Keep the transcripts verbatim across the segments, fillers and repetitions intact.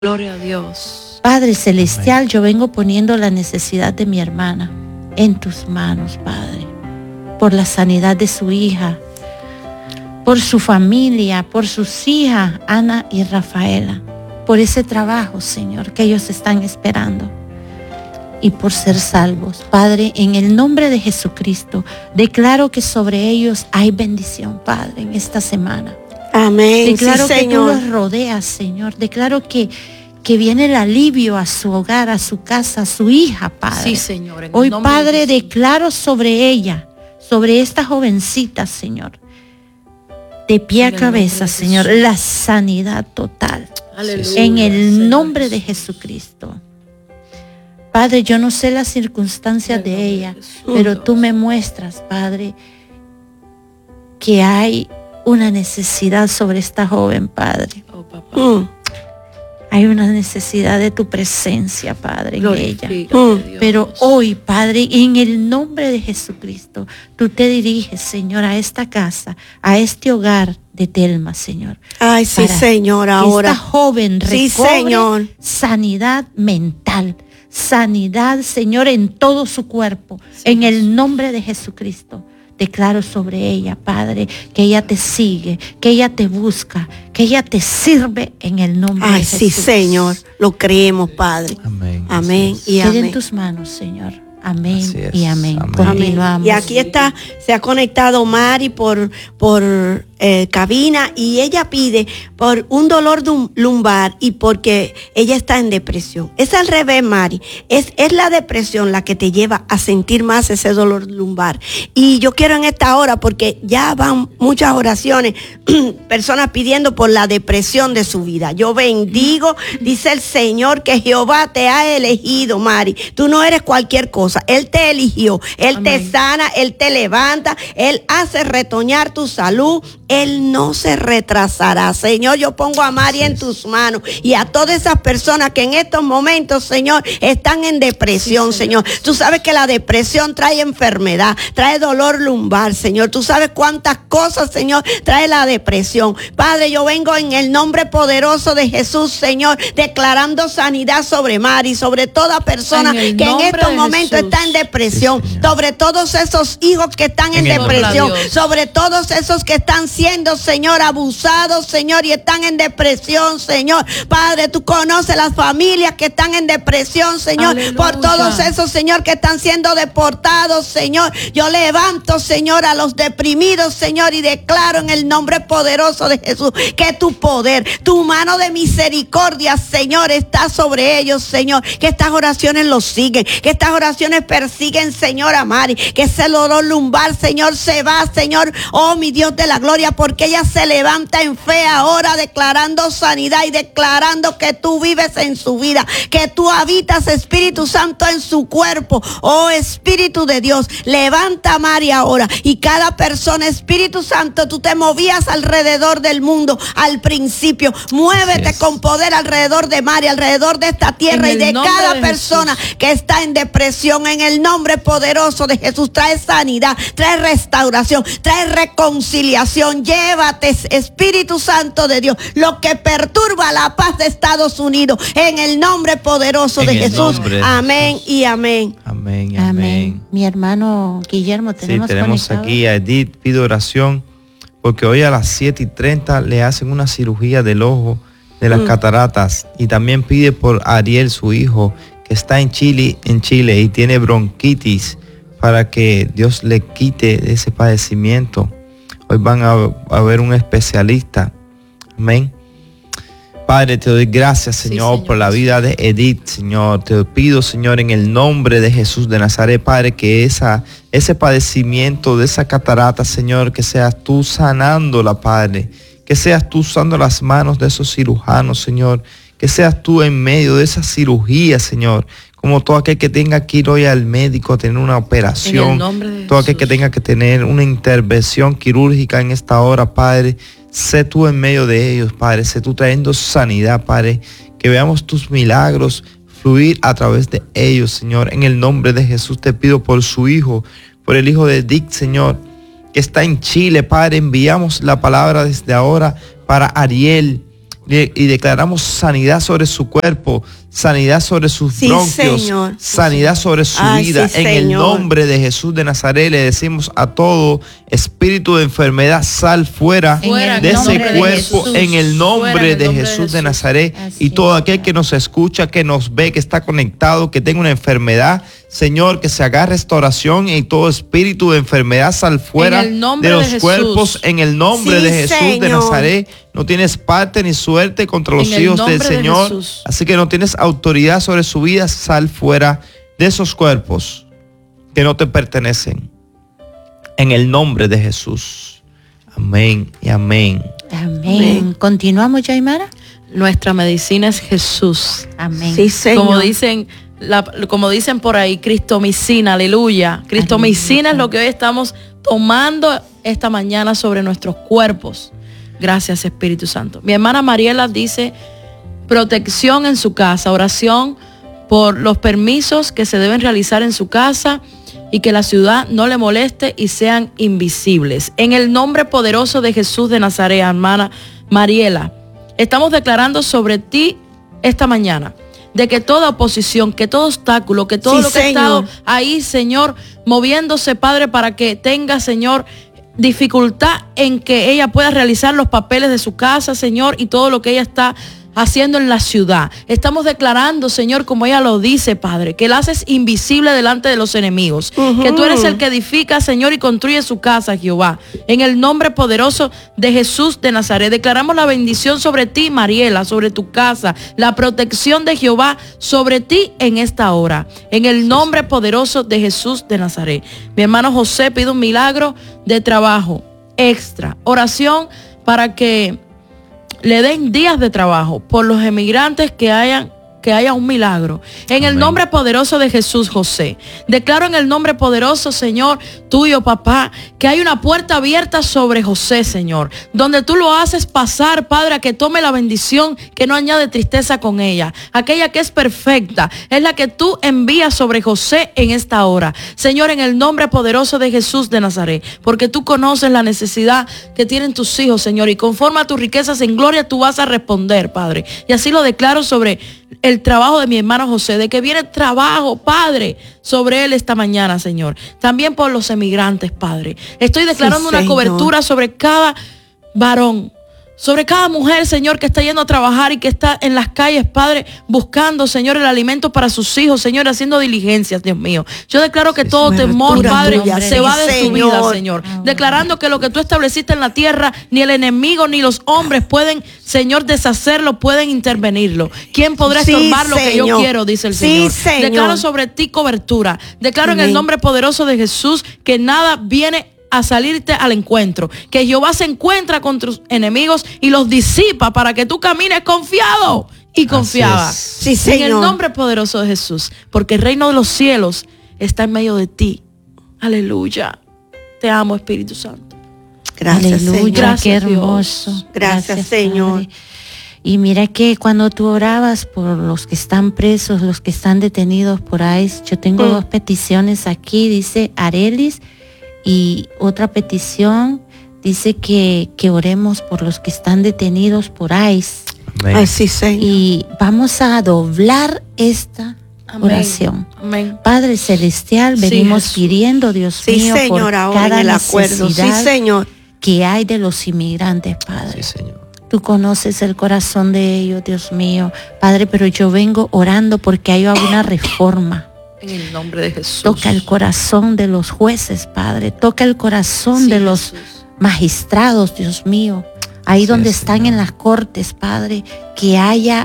Gloria a Dios. Padre Celestial, yo vengo poniendo la necesidad de mi hermana en tus manos, Padre, por la sanidad de su hija, por su familia, por sus hijas, Ana y Rafaela, por ese trabajo, Señor, que ellos están esperando y por ser salvos. Padre, en el nombre de Jesucristo, declaro que sobre ellos hay bendición, Padre, en esta semana. Amén. Declaro sí, que Señor. tú los rodeas, Señor. Declaro que, que viene el alivio a su hogar, a su casa, a su hija, Padre. Sí, Señor. En el Hoy, nombre Padre, de Jesús. declaro sobre ella, sobre esta jovencita, Señor, de pie a En el nombre cabeza, de Señor, Jesús. la sanidad total. Aleluya, En el Señor nombre de Jesús. Jesucristo. Padre, yo no sé las circunstancias En el de nombre de ella, Jesús. pero tú me muestras, Padre, que hay una necesidad sobre esta joven, Padre. Oh, papá. Mm, Hay una necesidad de tu presencia, Padre, en ella. Glorifícate, Mm. Dios. Pero hoy, Padre, en el nombre de Jesucristo, tú te diriges, Señor, a esta casa, a este hogar de Telma, Señor. Ay, sí, Para Señor, que ahora. esta joven Sí, recobre Señor. sanidad mental, sanidad, Señor, en todo su cuerpo. En el nombre de Jesucristo, declaro sobre ella, Padre, que ella te sigue, que ella te busca, que ella te sirve en el nombre Ay, de sí, Jesús. Señor. Lo creemos, Padre. Amén. Amén Así y Quede en amén. tus manos, Señor. Amén Así es. y amén. Amén. Continuamos. Y aquí está, se ha conectado Mari por, por eh, cabina y ella pide por un dolor dum- lumbar y porque ella está en depresión. Es al revés, Mari. Es, es la depresión la que te lleva a sentir más ese dolor lumbar. Y yo quiero en esta hora, porque ya van muchas oraciones, personas pidiendo por la depresión de su vida. Yo bendigo, dice el Señor, que Jehová te ha elegido, Mari. Tú no eres cualquier cosa. Él te eligió, Él Amén. te sana, Él te levanta, Él hace retoñar tu salud, Él no se retrasará. Señor, yo pongo a Mari en tus manos y a todas esas personas que en estos momentos, Señor, están en depresión, Sí, Señor. Señor. Tú sabes que la depresión trae enfermedad, trae dolor lumbar, Señor. Tú sabes cuántas cosas, Señor, trae la depresión. Padre, yo vengo en el nombre poderoso de Jesús, Señor, declarando sanidad sobre Mari, sobre toda persona En el que en nombre estos de momentos Jesús. está en depresión, Sí, Señor. sobre todos esos hijos que están en, En el nombre de depresión, Dios. sobre todos esos que están siendo, Señor, abusados, Señor, y están en depresión, Señor. Padre, tú conoces las familias que están en depresión, Señor, Aleluya. por todos esos, Señor, que están siendo deportados, Señor. Yo levanto, Señor, a los deprimidos, Señor, y declaro en el nombre poderoso de Jesús que tu poder, tu mano de misericordia, Señor, está sobre ellos, Señor. Que estas oraciones los siguen, que estas oraciones persiguen, Señor, a Mari, que ese dolor lumbar, Señor, se va, Señor, oh mi Dios de la gloria, porque ella se levanta en fe ahora, declarando sanidad y declarando que tú vives en su vida, que tú habitas, Espíritu Santo, en su cuerpo. Oh Espíritu de Dios, levanta a Mari ahora, y cada persona, Espíritu Santo, tú te movías alrededor del mundo al principio. Muévete es. con poder alrededor de Mari, alrededor de esta tierra En y el de nombre cada de persona que está en depresión. En el nombre poderoso de Jesús, trae sanidad, trae restauración, trae reconciliación. Llévate, Espíritu Santo de Dios, lo que perturba la paz de Estados Unidos, en el nombre poderoso En de el Jesús. nombre de Amén Jesús. y amén. Amén. y Amén. Amén. Mi hermano Guillermo, Sí, tenemos, tenemos conectado? aquí a Edith, pido oración, porque hoy a las siete y treinta le hacen una cirugía del ojo de las Mm. cataratas, y también pide por Ariel, su hijo, que está en Chile, en Chile y tiene bronquitis, para que Dios le quite ese padecimiento. Hoy van a, a ver un especialista. Amén. Padre, te doy gracias, Sí, Señor, Señor por la vida de Edith, Señor. Te pido, Señor, en el nombre de Jesús de Nazaret, Padre, que esa, ese padecimiento de esa catarata, Señor, que seas tú sanándola, Padre. Que seas tú usando las manos de esos cirujanos, Señor. Que seas tú en medio de esa cirugía, Señor. Como todo aquel que tenga que ir hoy al médico a tener una En operación. el nombre de Todo aquel que Jesús. tenga que tener una intervención quirúrgica en esta hora, Padre. Sé tú en medio de ellos, Padre. Sé tú trayendo sanidad, Padre. Que veamos tus milagros fluir a través de ellos, Señor. En el nombre de Jesús te pido por su hijo, por el hijo de Dick, Señor, que está en Chile, Padre. Enviamos la palabra desde ahora para Ariel. y declaramos sanidad sobre su cuerpo, sanidad sobre sus Sí, bronquios, Señor. sanidad sobre su Ay, vida. sí, En el Señor. nombre de Jesús de Nazaret le decimos a todo espíritu de enfermedad, sal fuera, Fuera, de en el ese nombre de cuerpo Jesús. en el nombre, Fuera, en el de, nombre de Jesús de Jesús. Nazaret. Así Y todo es, aquel que Padre. nos escucha, que nos ve, que está conectado, que tenga una enfermedad, Señor, que se haga restauración y todo espíritu de enfermedad sal fuera En el nombre de de los Jesús. cuerpos en el nombre Sí, de Jesús de Señor. Nazaret. No tienes parte ni suerte contra los En el hijos del nombre de Señor. Jesús. Así que no tienes autoridad sobre su vida. Sal fuera de esos cuerpos que no te pertenecen. En el nombre de Jesús. Amén y amén. Amén. Amén. ¿Continuamos, Yaimara? Nuestra medicina es Jesús. Amén. Sí, Señor. Como dicen, la- como dicen por ahí, cristomicina, aleluya. Cristomicina es lo que hoy estamos tomando esta mañana sobre nuestros cuerpos. Gracias, Espíritu Santo. Mi hermana Mariela dice, protección en su casa, oración por los permisos que se deben realizar en su casa y que la ciudad no le moleste y sean invisibles. En el nombre poderoso de Jesús de Nazaret, hermana Mariela, estamos declarando sobre ti esta mañana de que toda oposición, que todo obstáculo, que todo Sí, lo que ha Señor. estado ahí, Señor, moviéndose, Padre, para que tenga, Señor, dificultad en que ella pueda realizar los papeles de su casa, Señor, y todo lo que ella está haciendo en la ciudad. Estamos declarando, Señor, como ella lo dice, Padre, que la haces invisible delante de los enemigos, Ujú. que tú eres el que edifica, Señor, y construye su casa, Jehová. En el nombre poderoso de Jesús de Nazaret, declaramos la bendición sobre ti, Mariela, sobre tu casa, la protección de Jehová sobre ti en esta hora. En el nombre poderoso de Jesús de Nazaret. Mi hermano José pide un milagro de trabajo extra. Oración para que le den días de trabajo por los emigrantes que hayan que haya un milagro. En el Amén. nombre poderoso de Jesús, José. Declaro en el nombre poderoso, Señor, tuyo, papá, que hay una puerta abierta sobre José, Señor, donde tú lo haces pasar, Padre, a que tome la bendición que no añade tristeza con ella. Aquella que es perfecta, es la que tú envías sobre José en esta hora. Señor, en el nombre poderoso de Jesús de Nazaret, porque tú conoces la necesidad que tienen tus hijos, Señor, y conforme a tus riquezas en gloria, tú vas a responder, Padre. Y así lo declaro sobre el trabajo de mi hermano José, de que viene trabajo, Padre, sobre él esta mañana, Señor. También por los emigrantes, Padre. Estoy declarando Sí, una Señor. cobertura sobre cada varón, sobre cada mujer, Señor, que está yendo a trabajar y que está en las calles, Padre, buscando, Señor, el alimento para sus hijos, Señor, haciendo diligencias, Dios mío. Yo declaro que Sí, todo Señor. temor, Cobertura Padre, tuya, se sí, va de su vida, Señor. Señor. Declarando que lo que tú estableciste en la tierra, ni el enemigo ni los hombres pueden, Señor, deshacerlo, pueden intervenirlo. ¿Quién podrá Sí, estorbar lo que yo Señor. quiero? Dice el Sí, Señor. Señor. Declaro sobre ti cobertura. Declaro en el Amén. nombre poderoso de Jesús que nada viene a salirte al encuentro, que Jehová se encuentra con tus enemigos y los disipa para que tú camines confiado y confiada. es. Sí, En Señor. el nombre poderoso de Jesús, porque el reino de los cielos está en medio de ti. Aleluya. Te amo, Espíritu Santo. Gracias, Aleluya, Señor. Gracias, qué Dios. hermoso. Gracias, Señor. Padre. Y mira que cuando tú orabas por los que están presos, los que están detenidos por I C E, yo tengo Mm. dos peticiones aquí, dice Arelis, y otra petición dice que, que oremos por los que están detenidos por I C E. Amén. Así, Señor. Y vamos a doblar esta Amén. oración. Amén. Padre Celestial, Sí, venimos Jesús. pidiendo, Dios Sí, mío, Señor, por ahora en cada el acuerdo. Sí, necesidad Señor. que hay de los inmigrantes, Padre. Sí, Señor. Tú conoces el corazón de ellos, Dios mío. Padre, pero yo vengo orando porque haya una reforma. En el nombre de Jesús. Toca el corazón de los jueces, Padre. Toca el corazón Sí, de los Jesús. magistrados, Dios mío. Ahí Sí, donde Señor. están en las cortes, Padre. Que haya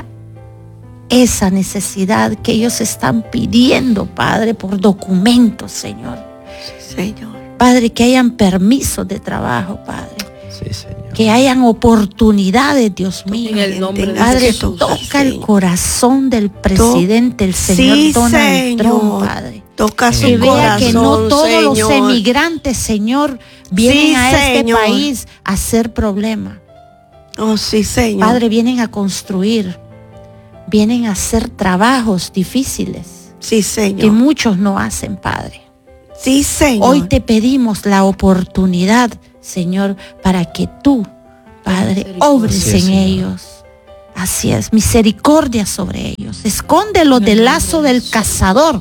esa necesidad que ellos están pidiendo, Padre, por documentos, Señor. Señor. Padre, que hayan permisos de trabajo, Padre. Sí, Señor. Que hayan oportunidades, Dios mío. En el nombre de Tengas Padre, que Jesús. tocar, toca el Señor. corazón del presidente, el señor Sí, Donald Trump, Señor. Padre. Toca su Que vea corazón, que no todos los Señor. emigrantes, Señor, vienen Sí, a este Señor. país a hacer problema. Oh, sí, Señor. Padre, vienen a construir, vienen a hacer trabajos difíciles Sí, que Señor. muchos no hacen, Padre. Sí, Señor. Hoy te pedimos la oportunidad, Señor, para que tú, Padre, Misericordia. obres Sí, en Señor. ellos. Así es, misericordia sobre ellos. Escóndelos del lazo del cazador.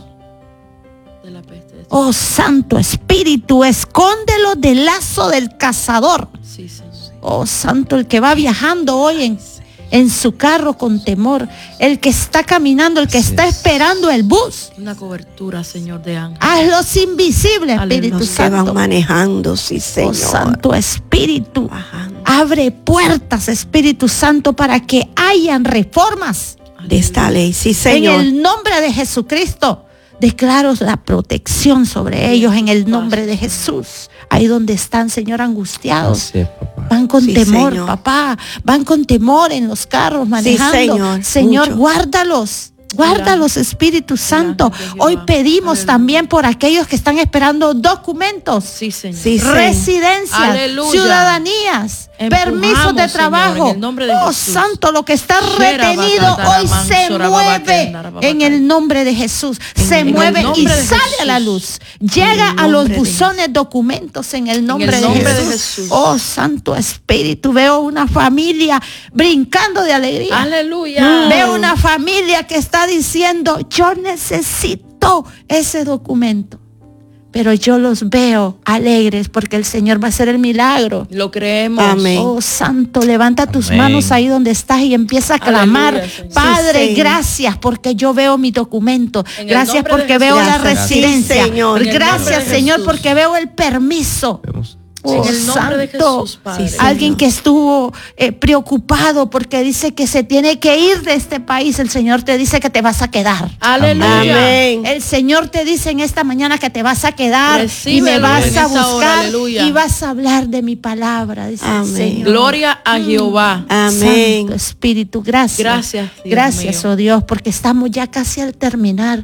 Oh, Santo Espíritu, escóndelo del lazo del cazador. Sí, Señor. Oh, Santo, el que va viajando hoy en, en su carro con temor, el que está caminando, el que Así está es. esperando el bus. Una cobertura, Señor, de ángeles. Hazlos invisibles, Espíritu Los que van Santo. manejando, sí, Señor. Oh, Santo Espíritu, Bajando. abre puertas, Espíritu Santo, para que hayan reformas. De esta ley, sí, En Señor. el nombre de Jesucristo, declaro la protección sobre ellos en el nombre de Jesús. Ahí donde están, Señor, angustiados. Así es, papá. Van con Sí, temor, Señor. papá. Van con temor en los carros manejando. Señor, Señor, mucho. guárdalos. Guárdalos, Espíritu Santo. Gracias, Jehová. Hoy pedimos Aleluya. también por aquellos que están esperando documentos, Sí, Señor. Sí, Señor. residencias, Aleluya. ciudadanías, Empujamos, permisos de Señor, trabajo. en el nombre de Oh, Jesús. Santo, lo que está Shera retenido bakatara hoy man, se shora mueve babakendara babakara. en el nombre de Jesús. Se el mueve y nombre de sale a la Jesús. luz. Llega el a los nombre de buzones documentos en el nombre, el de, nombre de Jesús. Jesús. Oh, Santo Espíritu, veo una familia brincando de alegría. Aleluya. Veo una familia que está diciendo, yo necesito ese documento. Pero yo los veo alegres porque el Señor va a hacer el milagro. Lo creemos. Amén. Oh, Santo, levanta tus Amén. manos ahí donde estás y empieza a clamar. Aleluya, Señor. Padre, Sí, Señor. gracias porque yo veo mi documento. En el Gracias nombre de porque Jesús. veo la Gracias. residencia. Sí, Señor. En el nombre Gracias, de Señor, Jesús. porque veo el permiso. Vemos. Oh, En el nombre de Santo. Jesús, Padre. Sí, Señor. Alguien que estuvo eh, preocupado porque dice que se tiene que ir de este país, el Señor te dice que te vas a quedar. Aleluya. Amén. El Señor te dice en esta mañana que te vas a quedar y Recíbelo me vas en a esta hora, buscar aleluya. y vas a hablar de mi palabra, dice el Amén. Señor. Gloria a Jehová. Amén. Santo Espíritu, gracias. Gracias, Dios Gracias, mío. oh Dios, porque estamos ya casi al terminar.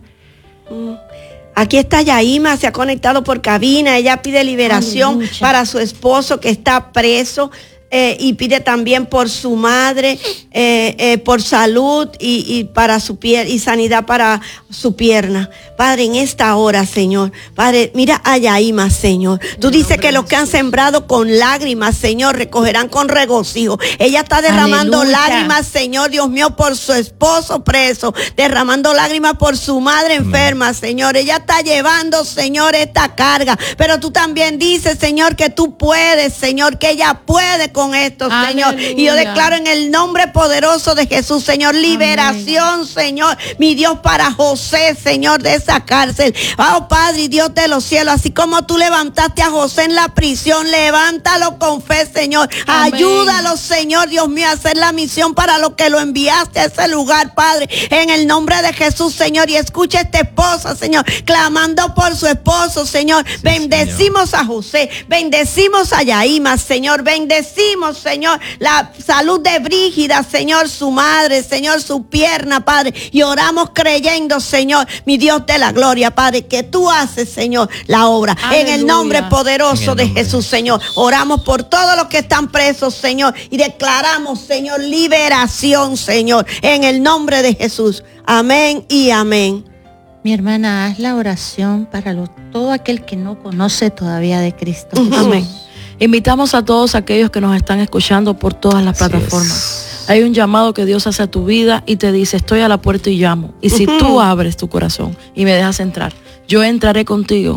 Aquí está Yaima, se ha conectado por cabina. Ella pide liberación Aleluya. para su esposo que está preso. eh, y pide también por su madre, eh, eh, por salud y, y para su piel y sanidad para su pierna. Padre, en esta hora, Señor, Padre, mira a Yaima, Señor. Tú dices que los que han sembrado con lágrimas, Señor, recogerán con regocijo. Ella está derramando Aleluya. lágrimas, Señor, Dios mío, por su esposo preso, derramando lágrimas por su madre enferma, Señor. Ella está llevando, Señor, esta carga. Pero tú también dices, Señor, que tú puedes, Señor, que ella puede con esto, Señor. Aleluya. Y yo declaro en el nombre poderoso de Jesús, Señor, liberación, Señor, mi Dios, para José, Señor, de esa cárcel. Oh, Padre y Dios de los cielos, así como tú levantaste a José en la prisión, levántalo con fe, Señor. Amén. Ayúdalo, Señor, Dios mío, a hacer la misión para lo que lo enviaste a ese lugar, Padre, en el nombre de Jesús, Señor. Y escucha a esta esposa, Señor, clamando por su esposo, Señor. Sí, Bendecimos a José, bendecimos a Yaima, Señor, bendecimos, Señor, la salud de Brígida, Señor, su madre, Señor, su pierna, Padre, y oramos creyendo, Señor, mi Dios de la gloria, Padre, que tú haces, Señor, la obra, en el Aleluya. nombre poderoso En el de nombre de Jesús, Jesús. Señor. Oramos por todos los que están presos, Señor, y declaramos, Señor, liberación, Señor, en el nombre de Jesús. Amén y amén. Mi hermana, haz la oración para lo- todo aquel que no conoce todavía de Cristo. Jesús. Amén. Invitamos a todos aquellos que nos están escuchando por todas las Así plataformas. Hay un llamado que Dios hace a tu vida y te dice, estoy a la puerta y llamo. Y si tú abres tu corazón y me dejas entrar, yo entraré contigo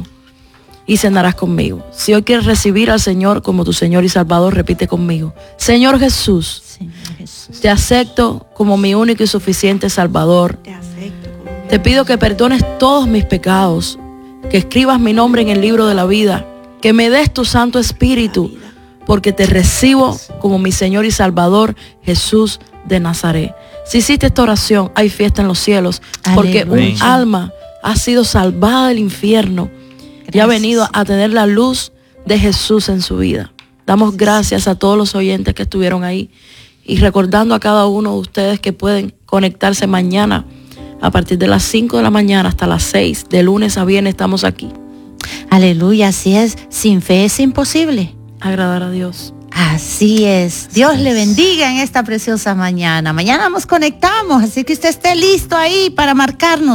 y cenarás conmigo. Si hoy quieres recibir al Señor como tu Señor y Salvador, repite conmigo. Señor Jesús, Señor Jesús. te acepto como mi único y suficiente Salvador. Te acepto como- Te pido que perdones todos mis pecados, que escribas mi nombre en el libro de la vida, que me des tu Santo Espíritu, porque te recibo como mi Señor y Salvador, Jesús de Nazaret. Si hiciste esta oración, hay fiesta en los cielos, porque Aleluya. un alma ha sido salvada del infierno y ha Gracias. venido a tener la luz de Jesús en su vida. Damos gracias a todos los oyentes que estuvieron ahí y recordando a cada uno de ustedes que pueden conectarse mañana a partir de las cinco de la mañana hasta las seis, de lunes a viernes estamos aquí. Aleluya, así es. Sin fe es imposible. Agradar a Dios. Así es. Dios le bendiga en esta preciosa mañana. Mañana nos conectamos, así que usted esté listo ahí para marcarnos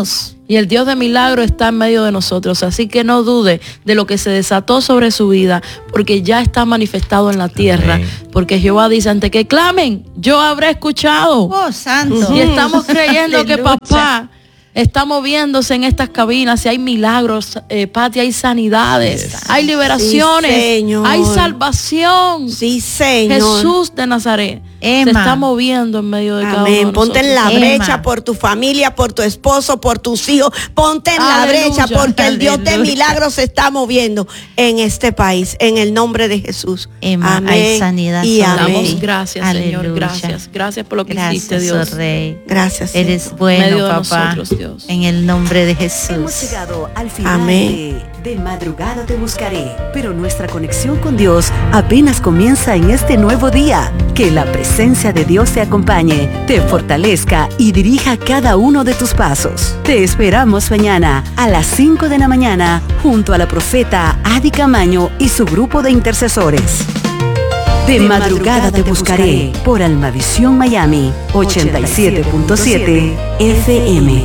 Y el Dios de milagro está en medio de nosotros. Así que no dude de lo que se desató sobre su vida, porque ya está manifestado en la tierra. Amén. Porque Jehová dice, ante que clamen, yo habré escuchado. Oh, santo. Y estamos creyendo que papá está moviéndose en estas cabinas. Y hay milagros, eh, Pati, hay sanidades, yes. hay liberaciones, sí, hay salvación. Sí, Señor. Jesús de Nazaret Emma. se está moviendo en medio de Amén. cada uno de nosotros. Ponte en la Emma. brecha por tu familia, por tu esposo, por tus hijos. Ponte en Aleluya. la brecha porque Aleluya. el Dios de milagros se está moviendo en este país, en el nombre de Jesús. Emma, amén. Hay sanidad. Y amén. Damos gracias, Aleluya. Señor. Gracias. Gracias por lo que gracias, hiciste, Dios. Oh Rey. Gracias. Eres Señor. bueno, medio de papá. Nosotros, Dios. En el nombre de Jesús. Hemos llegado al final amén. de De Madrugada Te Buscaré, pero nuestra conexión con Dios apenas comienza en este nuevo día. Que la presencia de Dios te acompañe, te fortalezca y dirija cada uno de tus pasos. Te esperamos mañana a las cinco de la mañana junto a la profeta Adi Camaño y su grupo de intercesores. De, de madrugada, madrugada te buscaré, buscaré por Almavisión Miami ochenta y siete punto siete F M.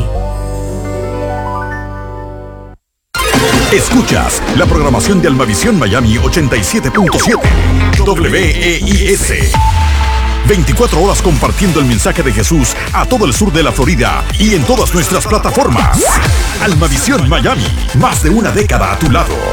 Escuchas la programación de Almavisión Miami ochenta y siete punto siete W E I S. veinticuatro horas compartiendo el mensaje de Jesús a todo el sur de la Florida y en todas nuestras plataformas. Almavisión Miami, más de una década a tu lado.